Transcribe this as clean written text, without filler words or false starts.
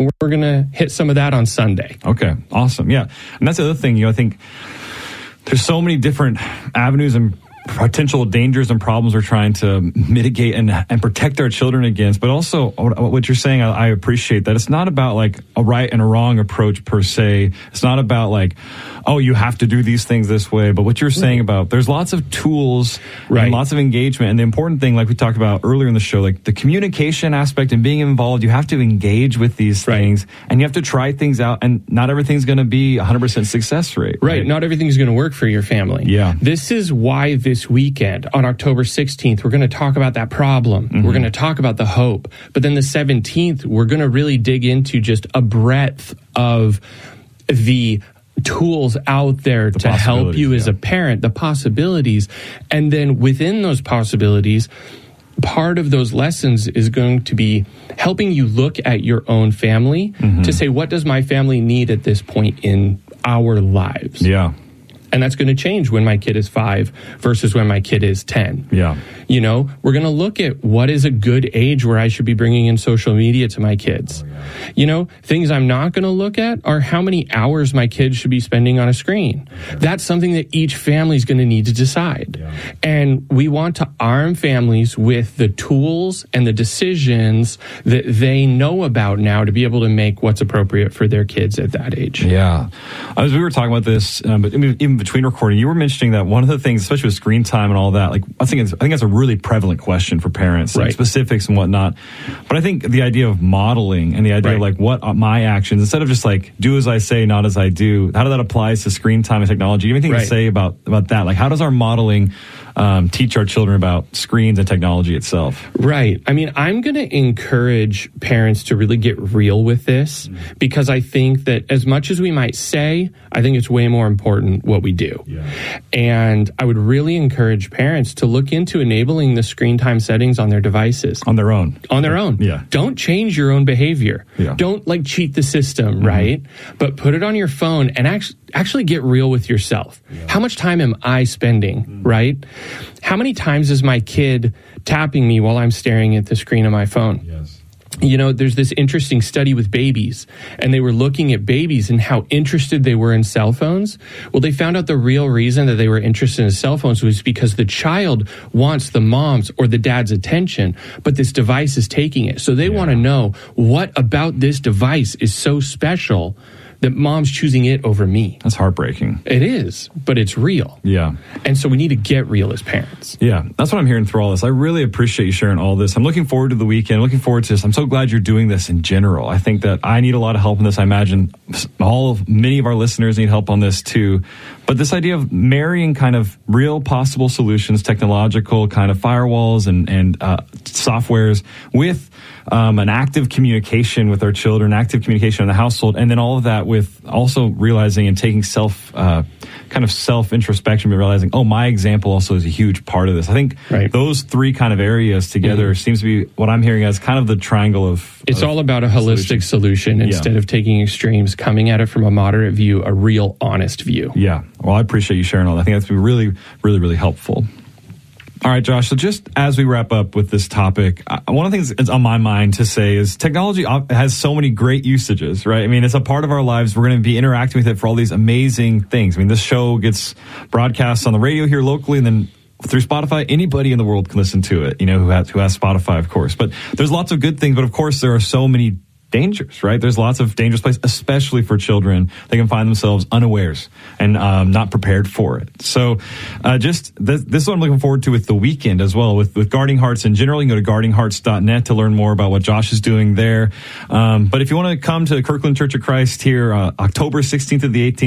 we're going to hit some of that on Sunday. Okay, awesome. Yeah, and that's the other thing, I think there's so many different avenues and potential dangers and problems we're trying to mitigate and protect our children against. But also what you're saying, I appreciate that. It's not about like a right and a wrong approach per se. It's not about like, oh, you have to do these things this way. But what you're saying about there's lots of tools and lots of engagement. And the important thing, like we talked about earlier in the show, like the communication aspect and being involved, you have to engage with these things and you have to try things out. And not everything's going to be 100% success rate. Right. Not everything's going to work for your family. Yeah. This is why this weekend on October 16th, we're going to talk about that problem. Mm-hmm. We're going to talk about the hope. But then the 17th, we're going to really dig into just a breadth of the tools out there to help you as a parent, the possibilities. And then within those possibilities, part of those lessons is going to be helping you look at your own family to say, what does my family need at this point in our lives? Yeah. And that's going to change when my kid is 5 versus when my kid is 10. Yeah. You know, we're going to look at what is a good age where I should be bringing in social media to my kids. You know, things I'm not going to look at are how many hours my kids should be spending on a screen. That's something that each family is going to need to decide. And we want to arm families with the tools and the decisions that they know about now to be able to make what's appropriate for their kids at that age. Yeah. As we were talking about this, but even between recording, you were mentioning that one of the things, especially with screen time and all that, like I think that's a really prevalent question for parents, like specifics and whatnot. But I think the idea of modeling and the idea of like what are my actions, instead of just like do as I say, not as I do, how does that apply to screen time and technology? Do you have anything to say about that? Like how does our modeling teach our children about screens and technology itself? Right. I mean, I'm going to encourage parents to really get real with this because I think that as much as we might say, I think it's way more important what we do. And I would really encourage parents to look into enabling the screen time settings on their devices. On their own. On their own. Yeah. Don't change your own behavior. Don't like cheat the system, right? But put it on your phone and actually get real with yourself. How much time am I spending, right? How many times is my kid tapping me while I'm staring at the screen of my phone? You know, there's this interesting study with babies, and they were looking at babies and how interested they were in cell phones. Well, they found out the real reason that they were interested in cell phones was because the child wants the mom's or the dad's attention, but this device is taking it. So they want to know what about this device is so special that mom's choosing it over me. That's heartbreaking. It is, but it's real. Yeah. And so we need to get real as parents. Yeah, that's what I'm hearing through all this. I really appreciate you sharing all this. I'm looking forward to the weekend, looking forward to this. I'm so glad you're doing this in general. I think that I need a lot of help in this. I imagine many of our listeners need help on this too. But this idea of marrying kind of real possible solutions, technological kind of firewalls and softwares with an active communication with our children, active communication in the household, and then all of that with also realizing and taking self-introspection, but realizing, oh, my example also is a huge part of this. I think those three kind of areas together seems to be what I'm hearing as kind of the triangle of... It's all about a holistic solution instead of taking extremes, coming at it from a moderate view, a real honest view. Yeah. Well, I appreciate you sharing all that. I think that's been really, really, really helpful. All right, Josh, so just as we wrap up with this topic, one of the things that's on my mind to say is technology has so many great usages, right? I mean, it's a part of our lives. We're going to be interacting with it for all these amazing things. I mean, this show gets broadcast on the radio here locally, and then through Spotify, anybody in the world can listen to it, you know, who has Spotify, of course. But there's lots of good things, but of course there are so many dangers, right? There's lots of dangerous places, especially for children. They can find themselves unawares and not prepared for it. So this is what I'm looking forward to with the weekend as well, with Guarding Hearts in general. You can go to guardinghearts.net to learn more about what Josh is doing there. But if you want to come to Kirkland Church of Christ here, October 16th to the 18th,